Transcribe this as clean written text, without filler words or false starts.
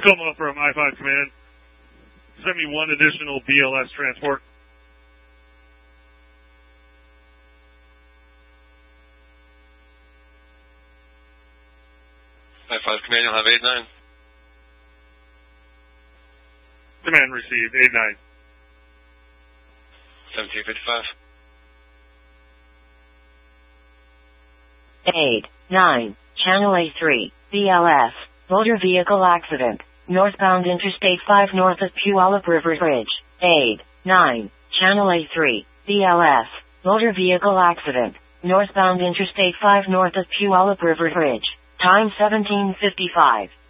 Tacoma from I-5 Command. Send me one additional BLS transport. I-5 Command, you'll have 8-9. Command received, 8-9. 1755. 8-9, Channel A3, BLS, motor vehicle accident, northbound Interstate 5 north of Puyallup River Bridge. 8-9, Channel A3, BLS, motor vehicle accident, northbound Interstate 5 north of Puyallup River Bridge. Time 17:55.